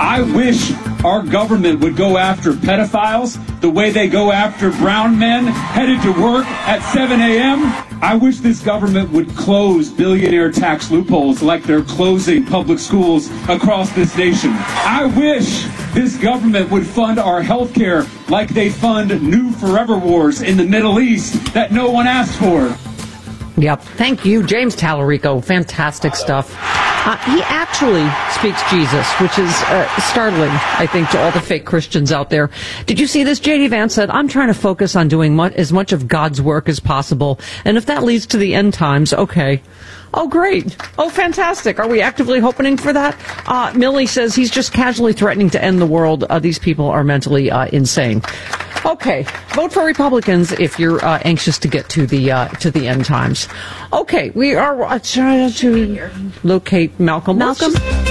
I wish our government would go after pedophiles the way they go after brown men headed to work at 7 a.m. I wish this government would close billionaire tax loopholes like they're closing public schools across this nation. I wish this government would fund our health care like they fund new forever wars in the Middle East that no one asked for. Yep. Thank you, James Tallarico. Fantastic stuff. He actually speaks Jesus, which is startling, I think, to all the fake Christians out there. Did you see this? J.D. Vance said, I'm trying to focus on doing as much of God's work as possible. And if that leads to the end times, okay. Oh, great. Oh, fantastic. Are we actively hoping for that? Millie says he's just casually threatening to end the world. These people are mentally insane. Okay, vote for Republicans if you're anxious to get to the end times. Okay, we are trying to locate Malcolm. Malcolm?